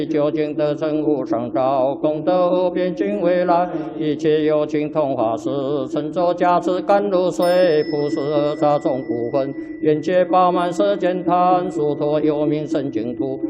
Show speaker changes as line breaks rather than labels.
究竟得成无上道，功德边尽未来，一切有情同化世，乘舟驾驶甘露水，普世大众不分，愿解饱满世间贪，殊陀有名圣净土，